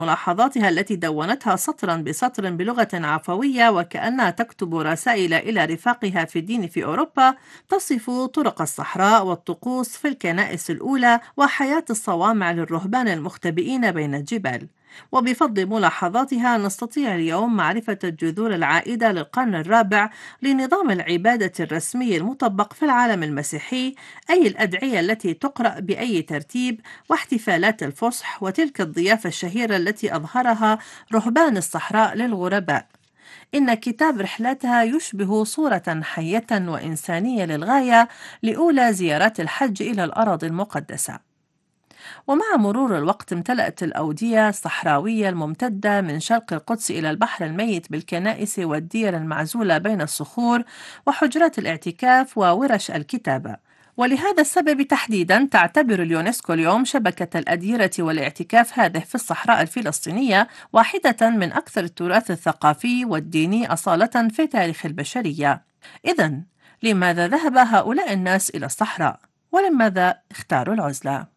ملاحظاتها التي دونتها سطرا بسطر بلغة عفوية وكأنها تكتب رسائل إلى رفاقها في الدين في أوروبا، تصف طرق الصحراء والطقوس في الكنائس الأولى وحياة الصوامع للرهبان المختبئين بين الجبال. وبفضل ملاحظاتها نستطيع اليوم معرفة الجذور العائدة للقرن الرابع لنظام العبادة الرسمي المطبق في العالم المسيحي، أي الأدعية التي تقرأ بأي ترتيب، واحتفالات الفصح وتلك الضيافة الشهيرة التي أظهرها رهبان الصحراء للغرباء. إن كتاب رحلتها يشبه صورة حية وإنسانية للغاية لأولى زيارات الحج إلى الأراضي المقدسة. ومع مرور الوقت امتلأت الأودية الصحراوية الممتدة من شرق القدس إلى البحر الميت بالكنائس والدير المعزولة بين الصخور وحجرات الاعتكاف وورش الكتابة. ولهذا السبب تحديدا تعتبر اليونسكو اليوم شبكة الأديرة والاعتكاف هذه في الصحراء الفلسطينية واحدة من أكثر التراث الثقافي والديني أصالة في تاريخ البشرية. إذن لماذا ذهب هؤلاء الناس إلى الصحراء؟ ولماذا اختاروا العزلة؟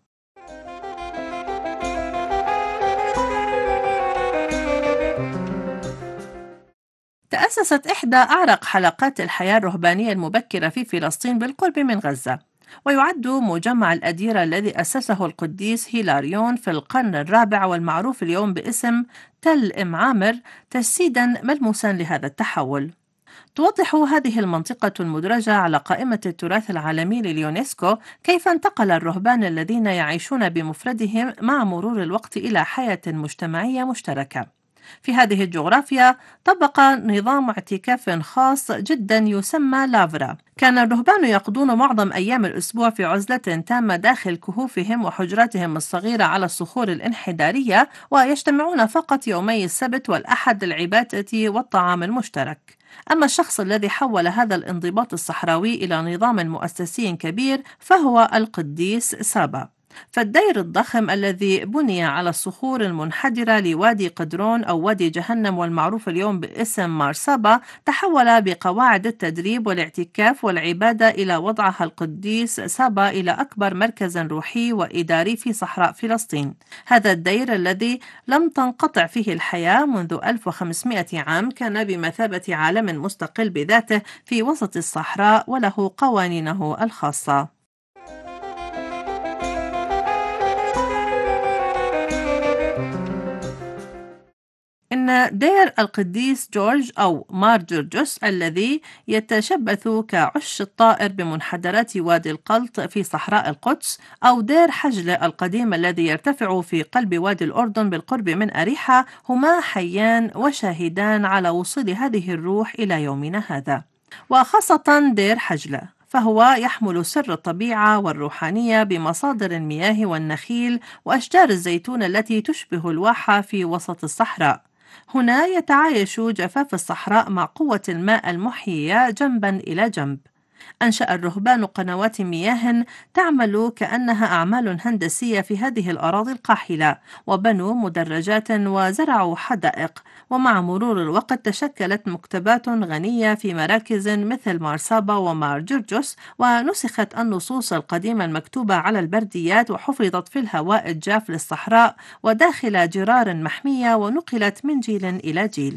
تأسست إحدى أعرق حلقات الحياة الرهبانية المبكرة في فلسطين بالقرب من غزة، ويعد مجمع الأديرة الذي أسسه القديس هيلاريون في القرن الرابع والمعروف اليوم باسم تل إم عامر تجسيدا ملموسا لهذا التحول. توضح هذه المنطقة المدرجة على قائمة التراث العالمي لليونسكو كيف انتقل الرهبان الذين يعيشون بمفردهم مع مرور الوقت إلى حياة مجتمعية مشتركة. في هذه الجغرافيا طبق نظام اعتكاف خاص جدا يسمى لافرا. كان الرهبان يقضون معظم أيام الأسبوع في عزلة تامة داخل كهوفهم وحجراتهم الصغيرة على الصخور الانحدارية، ويجتمعون فقط يومي السبت والأحد للعبادة والطعام المشترك. أما الشخص الذي حول هذا الانضباط الصحراوي إلى نظام مؤسسي كبير فهو القديس سابا. فالدير الضخم الذي بني على الصخور المنحدرة لوادي قدرون أو وادي جهنم والمعروف اليوم باسم مارسابا تحول بقواعد التدريب والاعتكاف والعبادة إلى وضعها القديس سابا إلى أكبر مركز روحي وإداري في صحراء فلسطين. هذا الدير الذي لم تنقطع فيه الحياة منذ 1500 عام كان بمثابة عالم مستقل بذاته في وسط الصحراء وله قوانينه الخاصة. إن دير القديس جورج أو مار جورجوس الذي يتشبث كعش الطائر بمنحدرات وادي القلط في صحراء القدس، أو دير حجلة القديم الذي يرتفع في قلب وادي الأردن بالقرب من أريحة، هما حيان وشاهدان على وصول هذه الروح إلى يومنا هذا. وخاصة دير حجلة فهو يحمل سر الطبيعة والروحانية بمصادر المياه والنخيل وأشجار الزيتون التي تشبه الواحة في وسط الصحراء. هنا يتعايش جفاف الصحراء مع قوة الماء المحيية جنبا إلى جنب. أنشأ الرهبان قنوات مياه تعمل كأنها أعمال هندسية في هذه الأراضي القاحلة، وبنوا مدرجات وزرعوا حدائق، ومع مرور الوقت تشكلت مكتبات غنية في مراكز مثل مارسابا ومار جرجس، ونسخت النصوص القديمة المكتوبة على البرديات وحفظت في الهواء الجاف للصحراء وداخل جرار محمية ونقلت من جيل إلى جيل.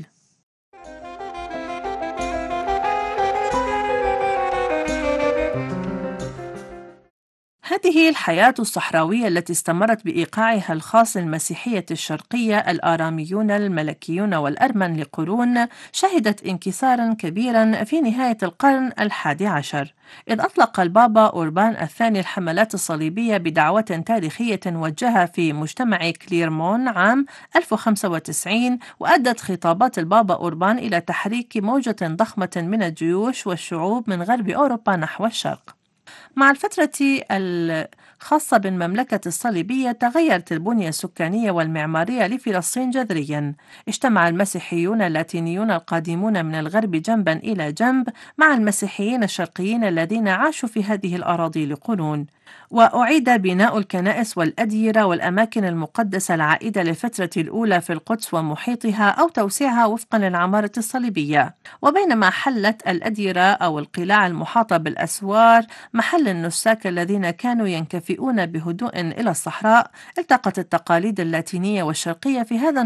هذه الحياة الصحراوية التي استمرت بإيقاعها الخاص المسيحية الشرقية الآراميون الملكيون والأرمن لقرون شهدت انكسارا كبيرا في نهاية القرن ال11، إذ أطلق البابا أوربان الثاني الحملات الصليبية بدعوة تاريخية موجهة في مجتمع كليرمون عام 1095، وأدت خطابات البابا أوربان إلى تحريك موجة ضخمة من الجيوش والشعوب من غرب أوروبا نحو الشرق. مع الفترة الخاصة بالمملكة الصليبية تغيرت البنية السكانية والمعمارية لفلسطين جذريا. اجتمع المسيحيون اللاتينيون القادمون من الغرب جنبا إلى جنب مع المسيحيين الشرقيين الذين عاشوا في هذه الأراضي لقرون، وأعيد بناء الكنائس والأديرة والأماكن المقدسة العائدة للفترة الأولى في القدس ومحيطها أو توسيعها وفقا للعمارة الصليبية. وبينما حلت الأديرة أو القلاع المحاطة بالأسوار محل النساك الذين كانوا ينكفون ينفئون بهدوء إلى الصحراء، التقت التقاليد اللاتينية والشرقية في هذا